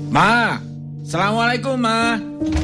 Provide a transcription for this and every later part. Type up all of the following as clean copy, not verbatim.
妈 Assalamualaikum 妈。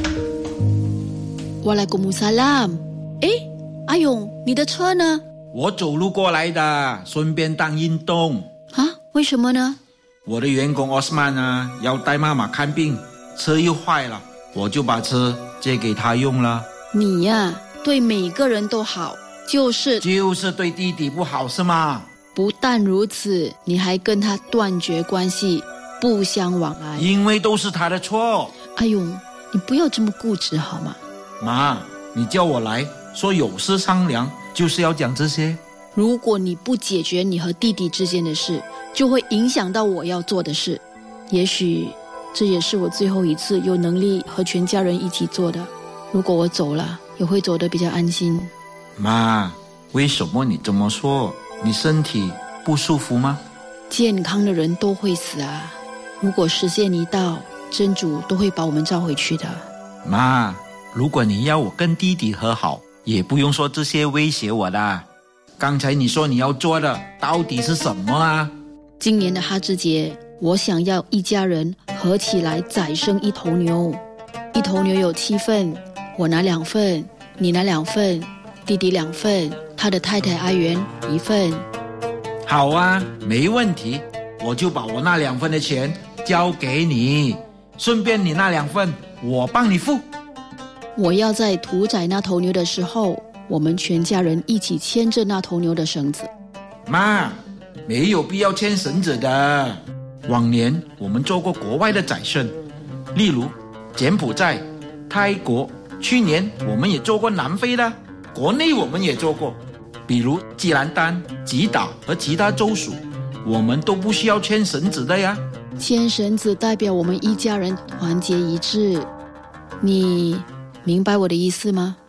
Waalaikumsalam。 诶，阿勇，你的车呢？ 我走路过来的，顺便当运动。 啊，为什么呢？ 我的员工 Osman 啊，要带妈妈看病，车又坏了，我就把车借给他用了。 你呀，对每个人都好，就是对弟弟不好是吗？ 不但如此，你还跟他断绝关系，不相往来。 因为都是他的错。 阿勇，你不要这么固执好吗？ 妈，你叫我来说有事商量，就是要讲这些。 如果你不解决你和弟弟之间的事，就会影响到我要做的事。也许这也是我最后一次有能力和全家人一起做的。如果我走了，也会走得比较安心。 妈，为什么你这么说？你身体不舒服吗？ 健康的人都会死啊，如果时限一到，真主都会把我们召回去的。 妈，如果你要我跟弟弟和好，也不用说这些威胁我的。刚才你说你要做的到底是什么啊？ 今年的哈芝节，我想要一家人合起来宰生一头牛。一头牛有7份，我拿2份，你拿2份，弟弟2份，他的太太阿元1份。 好啊，没问题，我就把我那2份的钱交给你，顺便你那2份我帮你付。 我要在屠宰那头牛的时候，我们全家人一起牵着那头牛的绳子。 妈，没有必要牵绳子的。往年我们做过国外的宰牲，例如柬埔寨、泰国，去年我们也做过南非的，国内我们也做过，比如吉兰丹、吉打和其他州属，我们都不需要牵绳子的呀。 牵绳子代表我们一家人团结一致，你明白我的意思吗？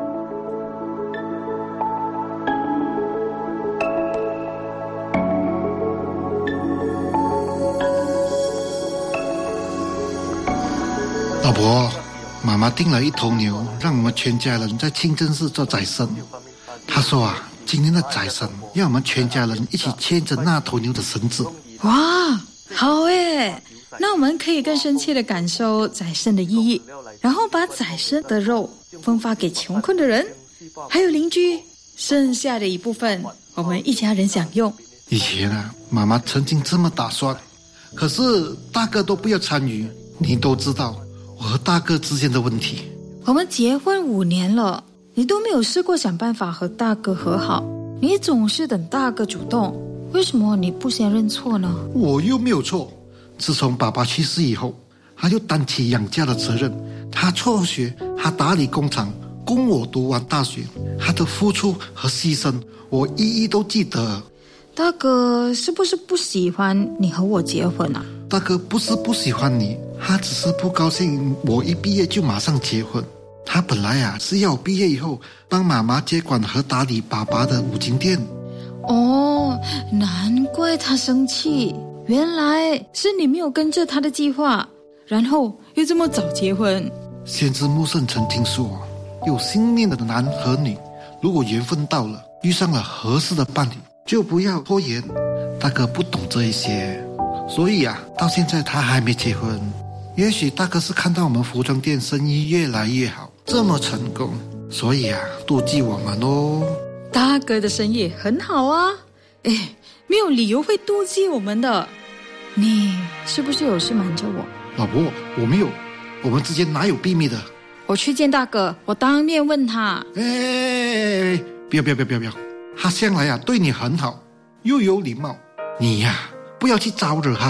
老婆，妈妈订了一头牛，让我们全家人在清真寺做宰牲。她说啊，今天的宰牲要我们全家人一起牵着那头牛的绳子。 哇，好耶！那我们可以更深切地感受宰牲的意义，然后把宰牲的肉分发给穷困的人，还有邻居，剩下的一部分我们一家人享用。 以前啊，妈妈曾经这么打算，可是大哥都不要参与。你都知道我和大哥之间的问题。 我们结婚5年了，你都没有试过想办法和大哥和好，你总是等大哥主动，为什么你不先认错呢？ 我又没有错。自从爸爸去世以后，他就担起养家的责任，他辍学，他打理工厂，供我读完大学，他的付出和牺牲我一一都记得。 大哥是不是不喜欢你和我结婚啊？ 大哥不是不喜欢你，他只是不高兴我一毕业就马上结婚。他本来啊是要我毕业以后帮妈妈接管和打理爸爸的五金店。 哦，难怪他生气，原来是你没有跟着他的计划，然后又这么早结婚。 先知穆圣曾经说，有心念的男和女，如果缘分到了，遇上了合适的伴侣，就不要拖延。大哥不懂这一些，所以啊，到现在他还没结婚。也许大哥是看到我们服装店生意越来越好，这么成功，所以啊，妒忌我们哦。 大哥的生意很好啊，没有理由会妒忌我们的。你是不是有事瞒着我？ 老婆，我没有，我们之间哪有秘密的？ 我去见大哥，我当面问他。 不要，他向来啊对你很好，又有礼貌，你呀不要去招惹他